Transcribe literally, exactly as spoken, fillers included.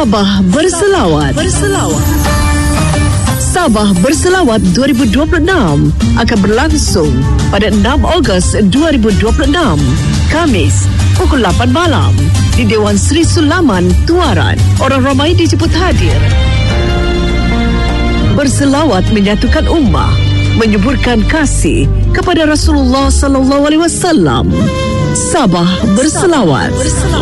Sabah Berselawat. Berselawat. Sabah Berselawat dua ribu dua puluh enam akan berlangsung pada enam Ogos dua ribu dua puluh enam, Khamis, pukul lapan malam di Dewan Sri Sulaman, Tuaran. Orang ramai dijemput hadir. Berselawat menyatukan ummah, menyuburkan kasih kepada Rasulullah sallallahu alaihi wasallam. Sabah Berselawat. Berselawat.